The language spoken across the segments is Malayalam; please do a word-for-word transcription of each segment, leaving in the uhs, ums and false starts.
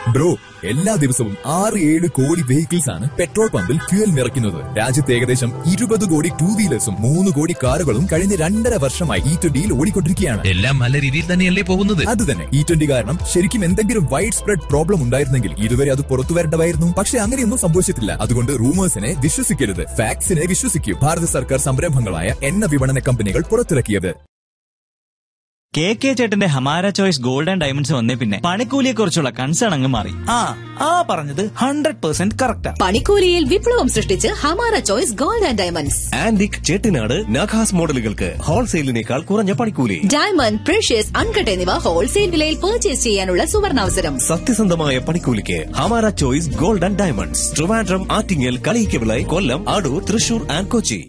ബ്രോ, എല്ലാ ദിവസവും ആറ് ഏഴ് കോടി വെഹിക്കിൾസ് ആണ് പെട്രോൾ പമ്പിൽ ഫ്യൂൽ നിറയ്ക്കുന്നത്. രാജ്യത്ത് ഏകദേശം ഇരുപത് കോടി ടൂ വീലേഴ്സും മൂന്ന് കോടി കാറുകളും കഴിഞ്ഞ രണ്ടര വർഷമായി ഇ ട്വന്റിയിൽ ഓടിക്കൊണ്ടിരിക്കുകയാണ്. എല്ലാം നല്ല രീതിയിൽ തന്നെയല്ലേ പോകുന്നത്? അത് തന്നെ. ഇ ട്വന്റി കാരണം ശരിക്കും എന്തെങ്കിലും വൈഡ് സ്പ്രെഡ് പ്രോബ്ലം ഉണ്ടായിരുന്നെങ്കിൽ ഇതുവരെ അത് പുറത്തു വരേണ്ടതായിരുന്നു. പക്ഷെ അങ്ങനെയൊന്നും സംഭവിച്ചിട്ടില്ല. അതുകൊണ്ട് റൂമേഴ്സിനെ വിശ്വസിക്കരുത്, ഫാക്ട്സിനെ വിശ്വസിക്കൂ. ഭാരത സർക്കാർ സംരംഭങ്ങളായ എണ്ണ വിപണന കമ്പനികൾ പുറത്തിറക്കിയത്. കെ കെ ചേട്ടന്റെ Hamara choice gold and diamonds വന്നേ പിന്നെ പണിക്കൂലിയെ കുറിച്ചുള്ള കൺസേൺ അങ്ങ് മാറി. ആ ആ പറഞ്ഞത് ഹൺഡ്രഡ് പെർസെന്റ് കറക്റ്റാ. പണിക്കൂലിയിൽ വിപ്ലവം സൃഷ്ടിച്ച് Hamara choice gold and diamonds. Antique Chettinad നഖാസ് മോഡലുകൾക്ക് ഹോൾസെയിലിനേക്കാൾ കുറഞ്ഞ പണിക്കൂലി. ഡയമണ്ട്, പ്രഷ്യസ്, അൺകട്ട് എന്നിവ ഹോൾസെയിൽ വിലയിൽ പർച്ചേസ് ചെയ്യാനുള്ള സുവർണാവസരം. സത്യസന്ധമായ പണിക്കൂലിക്ക് Hamara choice gold and diamonds. Trivandrum, Attingal, Kaliyikkavila, Kollam, Adoor, Thrissur and Kochi.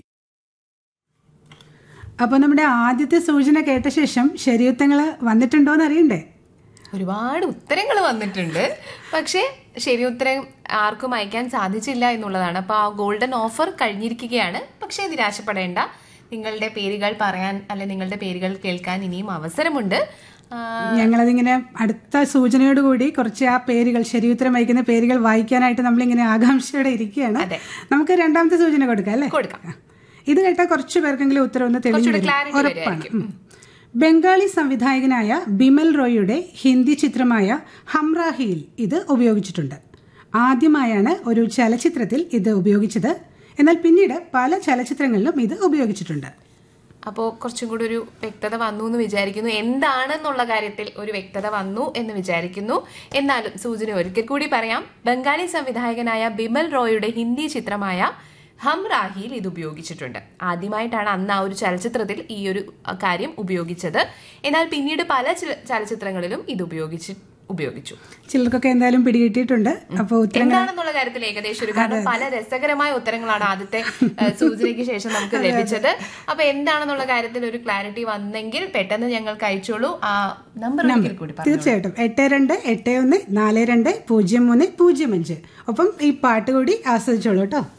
അപ്പോൾ നമ്മുടെ ആദ്യത്തെ സൂചന കേട്ട ശേഷം ശരിയുത്തങ്ങൾ വന്നിട്ടുണ്ടോയെന്ന് അറിയണ്ടേ? ഒരുപാട് ഉത്തരങ്ങൾ വന്നിട്ടുണ്ട്, പക്ഷേ ശരി ഉത്തരം ആർക്കും അയക്കാൻ സാധിച്ചില്ല എന്നുള്ളതാണ്. അപ്പോൾ ആ ഗോൾഡൻ ഓഫർ കഴിഞ്ഞിരിക്കുകയാണ്. പക്ഷേ നിരാശപ്പെടേണ്ട, നിങ്ങളുടെ പേരുകൾ പറയാൻ അല്ലെ നിങ്ങളുടെ പേരുകൾ കേൾക്കാൻ ഇനിയും അവസരമുണ്ട്. ഞങ്ങളതിങ്ങനെ അടുത്ത സൂചനയോടുകൂടി കുറച്ച് ആ പേരുകൾ ശരിയുത്തരം വഹിക്കുന്ന പേരുകൾ വായിക്കാനായിട്ട് നമ്മളിങ്ങനെ ആകാംക്ഷയോടെ ഇരിക്കുകയാണ്. നമുക്ക് രണ്ടാമത്തെ സൂചന കൊടുക്കാം അല്ലേ? കൊടുക്കാം. ഇത് കേട്ടാൽ കുറച്ചു പേർക്കെങ്കിലും ഉത്തരം ഒന്ന് തെളിഞ്ഞു ഉറപ്പാണ്. ബംഗാളി സംവിധായകനായ ബിമൽ റോയിയുടെ ഹിന്ദി ചിത്രമായ ഹംറാഹിയിൽ ഇത് ഉപയോഗിച്ചിട്ടുണ്ട്. ആദ്യമായാണ് ഒരു ചലച്ചിത്രത്തിൽ ഇത് ഉപയോഗിച്ചത്. എന്നാൽ പിന്നീട് പല ചലച്ചിത്രങ്ങളിലും ഇത് ഉപയോഗിച്ചിട്ടുണ്ട്. അപ്പോൾ കുറച്ചും കൂടി ഒരു വ്യക്തത വന്നു എന്ന് വിചാരിക്കുന്നു. എന്താണെന്നുള്ള കാര്യത്തിൽ ഒരു വ്യക്തത വന്നു എന്ന് വിചാരിക്കുന്നു. എന്നാലും സൂചന ഒരിക്കൽ കൂടി പറയാം. ബംഗാളി സംവിധായകനായ ബിമൽ റോയിയുടെ ഹിന്ദി ചിത്രമായ ഹംറാഹിയിൽ ഇത് ഉപയോഗിച്ചിട്ടുണ്ട്. ആദ്യമായിട്ടാണ് അന്ന് ആ ഒരു ചലച്ചിത്രത്തിൽ ഈ ഒരു കാര്യം ഉപയോഗിച്ചത്. എന്നാൽ പിന്നീട് പല ചലച്ചിത്രങ്ങളിലും ഇത് ഉപയോഗിച്ച് ഉപയോഗിച്ചു. ചിലർക്കൊക്കെ എന്തായാലും പിടികിട്ടിയിട്ടുണ്ട്. അപ്പോൾ എന്താണെന്നുള്ള കാര്യത്തിൽ ഏകദേശം ഒരു കാരണം പല രസകരമായ ഉത്തരങ്ങളാണ് ആദ്യത്തെ സൂചനയ്ക്ക് ശേഷം നമുക്ക് ലഭിച്ചത്. അപ്പൊ എന്താണെന്നുള്ള കാര്യത്തിൽ ഒരു ക്ലാരിറ്റി വന്നെങ്കിൽ പെട്ടെന്ന് ഞങ്ങൾക്ക് അയച്ചോളൂ. ആ നമ്പർ കൂടി തീർച്ചയായിട്ടും എട്ട് രണ്ട് എട്ട് ഒന്ന് നാല് രണ്ട് പൂജ്യം മൂന്ന് പൂജ്യം അഞ്ച്. ഒപ്പം ഈ പാട്ട് കൂടി ആസ്വദിച്ചോളൂ കേട്ടോ.